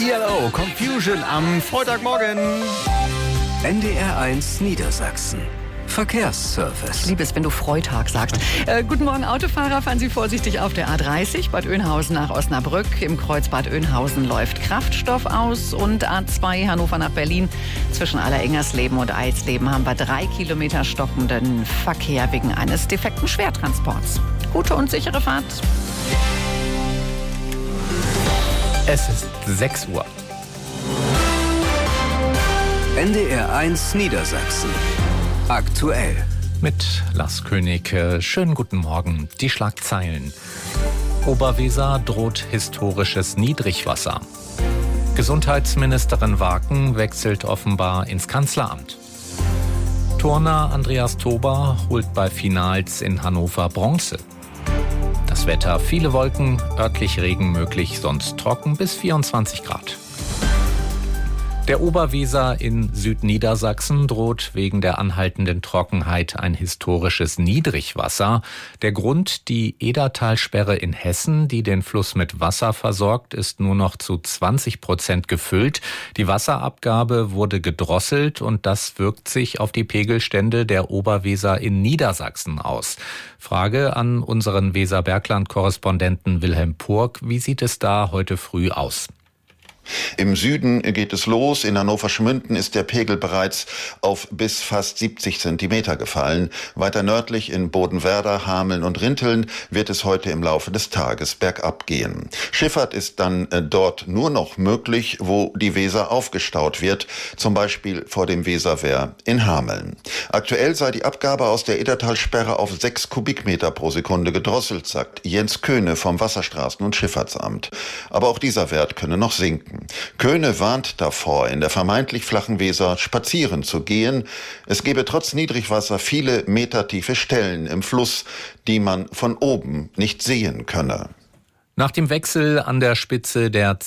ELO Confusion am Freitagmorgen. NDR1 Niedersachsen. Verkehrsservice. Ich liebe es, wenn du Freitag sagst. Guten Morgen, Autofahrer. Fahren Sie vorsichtig auf der A30, Bad Oeynhausen nach Osnabrück. Im Kreuz Bad Oeynhausen läuft Kraftstoff aus. Und A2 Hannover nach Berlin. Zwischen Allerengersleben und Eisleben haben wir 3 Kilometer stockenden Verkehr wegen eines defekten Schwertransports. Gute und sichere Fahrt. Es ist 6 Uhr. NDR1 Niedersachsen. Aktuell. Mit Lars König. Schönen guten Morgen. Die Schlagzeilen. Oberweser droht historisches Niedrigwasser. Gesundheitsministerin Waken wechselt offenbar ins Kanzleramt. Turner Andreas Tober holt bei Finals in Hannover Bronze. Das Wetter, viele Wolken, örtlich Regen möglich, sonst trocken bis 24 Grad. Der Oberweser in Südniedersachsen droht wegen der anhaltenden Trockenheit ein historisches Niedrigwasser. Der Grund, die Edertalsperre in Hessen, die den Fluss mit Wasser versorgt, ist nur noch zu 20% gefüllt. Die Wasserabgabe wurde gedrosselt und das wirkt sich auf die Pegelstände der Oberweser in Niedersachsen aus. Frage an unseren Weserbergland-Korrespondenten Wilhelm Purk. Wie sieht es da heute früh aus? Im Süden geht es los. In Hannover-Schmünden ist der Pegel bereits auf bis fast 70 Zentimeter gefallen. Weiter nördlich in Bodenwerder, Hameln und Rinteln wird es heute im Laufe des Tages bergab gehen. Schifffahrt ist dann dort nur noch möglich, wo die Weser aufgestaut wird, zum Beispiel vor dem Weserwehr in Hameln. Aktuell sei die Abgabe aus der Edertalsperre auf 6 Kubikmeter pro Sekunde gedrosselt, sagt Jens Köhne vom Wasserstraßen- und Schifffahrtsamt. Aber auch dieser Wert könne noch sinken. Köhne warnt davor, in der vermeintlich flachen Weser spazieren zu gehen. Es gebe trotz Niedrigwasser viele metertiefe Stellen im Fluss, die man von oben nicht sehen könne. Nach dem Wechsel an der Spitze der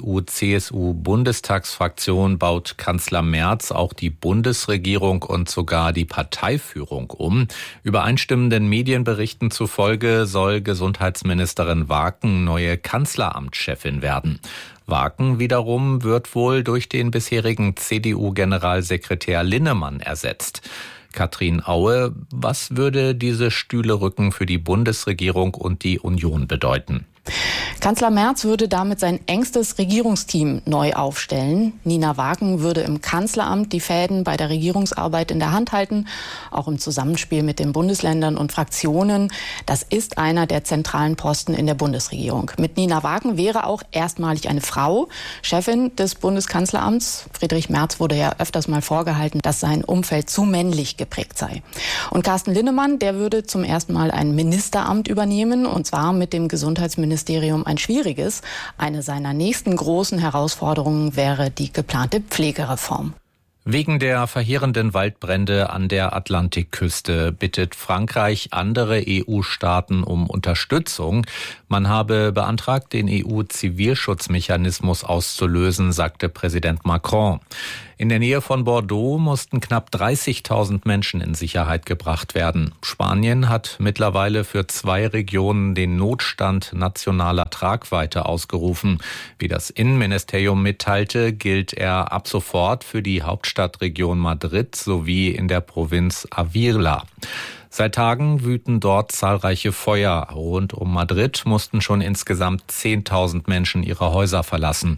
CDU-CSU-Bundestagsfraktion baut Kanzler Merz auch die Bundesregierung und sogar die Parteiführung um. Übereinstimmenden Medienberichten zufolge soll Gesundheitsministerin Waken neue Kanzleramtschefin werden. Waken wiederum wird wohl durch den bisherigen CDU-Generalsekretär Linnemann ersetzt. Katrin Aue, was würde diese Stühlerücken für die Bundesregierung und die Union bedeuten? Kanzler Merz würde damit sein engstes Regierungsteam neu aufstellen. Nina Waken würde im Kanzleramt die Fäden bei der Regierungsarbeit in der Hand halten, auch im Zusammenspiel mit den Bundesländern und Fraktionen. Das ist einer der zentralen Posten in der Bundesregierung. Mit Nina Waken wäre auch erstmalig eine Frau Chefin des Bundeskanzleramts. Friedrich Merz wurde ja öfters mal vorgehalten, dass sein Umfeld zu männlich geprägt sei. Und Carsten Linnemann, der würde zum ersten Mal ein Ministeramt übernehmen, und zwar mit dem Gesundheitsministerium ein schwieriges. Eine seiner nächsten großen Herausforderungen wäre die geplante Pflegereform. Wegen der verheerenden Waldbrände an der Atlantikküste bittet Frankreich andere EU-Staaten um Unterstützung. Man habe beantragt, den EU-Zivilschutzmechanismus auszulösen, sagte Präsident Macron. In der Nähe von Bordeaux mussten knapp 30.000 Menschen in Sicherheit gebracht werden. Spanien hat mittlerweile für 2 Regionen den Notstand nationaler Tragweite ausgerufen. Wie das Innenministerium mitteilte, gilt er ab sofort für die Hauptstadtregion Madrid sowie in der Provinz Ávila. Seit Tagen wüten dort zahlreiche Feuer. Rund um Madrid mussten schon insgesamt 10.000 Menschen ihre Häuser verlassen.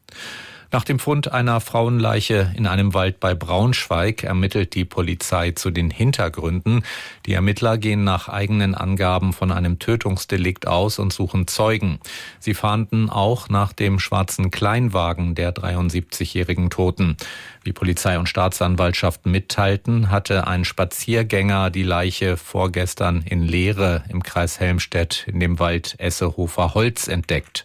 Nach dem Fund einer Frauenleiche in einem Wald bei Braunschweig ermittelt die Polizei zu den Hintergründen. Die Ermittler gehen nach eigenen Angaben von einem Tötungsdelikt aus und suchen Zeugen. Sie fahnden auch nach dem schwarzen Kleinwagen der 73-jährigen Toten. Wie Polizei und Staatsanwaltschaft mitteilten, hatte ein Spaziergänger die Leiche vorgestern in Leere im Kreis Helmstedt in dem Wald Essehofer-Holz entdeckt.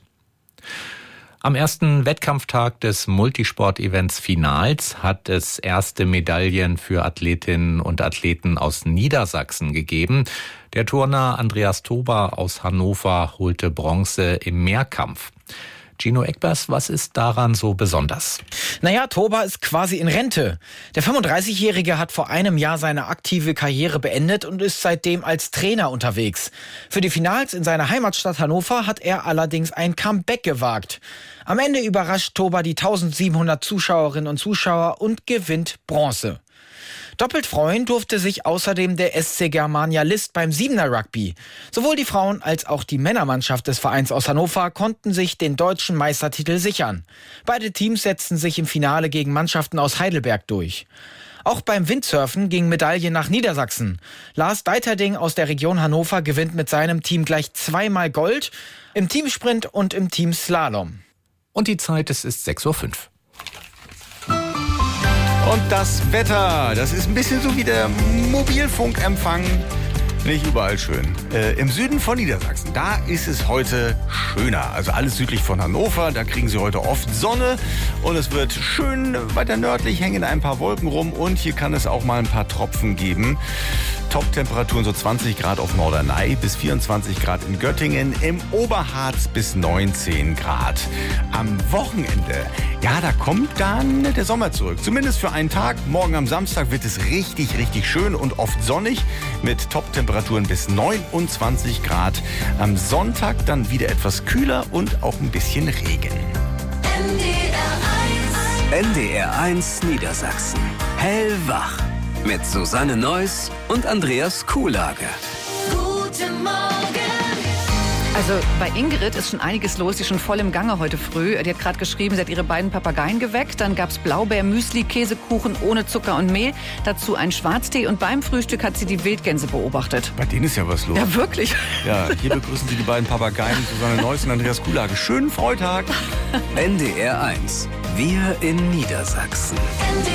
Am ersten Wettkampftag des Multisport-Events Finals hat es erste Medaillen für Athletinnen und Athleten aus Niedersachsen gegeben. Der Turner Andreas Tober aus Hannover holte Bronze im Mehrkampf. Gino Eckbers, was ist daran so besonders? Naja, Toba ist quasi in Rente. Der 35-Jährige hat vor einem Jahr seine aktive Karriere beendet und ist seitdem als Trainer unterwegs. Für die Finals in seiner Heimatstadt Hannover hat er allerdings ein Comeback gewagt. Am Ende überrascht Toba die 1700 Zuschauerinnen und Zuschauer und gewinnt Bronze. Doppelt freuen durfte sich außerdem der SC Germania List beim 7er Rugby. Sowohl die Frauen- als auch die Männermannschaft des Vereins aus Hannover konnten sich den deutschen Meistertitel sichern. Beide Teams setzten sich im Finale gegen Mannschaften aus Heidelberg durch. Auch beim Windsurfen ging Medaille nach Niedersachsen. Lars Deiterding aus der Region Hannover gewinnt mit seinem Team gleich 2-mal Gold, im Teamsprint und im Teamslalom. Und die Zeit, es ist 6:05 Uhr. Und das Wetter, das ist ein bisschen so wie der Mobilfunkempfang. Nicht überall schön. Im Süden von Niedersachsen, da ist es heute schöner. Also alles südlich von Hannover, da kriegen Sie heute oft Sonne. Und es wird schön weiter nördlich, hängen ein paar Wolken rum. Und hier kann es auch mal ein paar Tropfen geben. Top-Temperaturen so 20 Grad auf Norderney bis 24 Grad in Göttingen. Im Oberharz bis 19 Grad. Am Wochenende, ja, da kommt dann der Sommer zurück. Zumindest für einen Tag. Morgen am Samstag wird es richtig, richtig schön und oft sonnig mit Top-Temperaturen bis 29 Grad. Am Sonntag dann wieder etwas kühler und auch ein bisschen Regen. NDR 1 Niedersachsen. Hellwach. Mit Susanne Neuss und Andreas Kuhlage. Guten Morgen. Also bei Ingrid ist schon einiges los, die ist schon voll im Gange heute früh. Die hat gerade geschrieben, sie hat ihre beiden Papageien geweckt. Dann gab es Blaubeer-Müsli, Käsekuchen ohne Zucker und Mehl. Dazu ein Schwarztee und beim Frühstück hat sie die Wildgänse beobachtet. Bei denen ist ja was los. Ja, wirklich. Ja, hier begrüßen Sie die beiden Papageien, Susanne Neuss und Andreas Kuhlage. Schönen Freitag. NDR 1. Wir in Niedersachsen.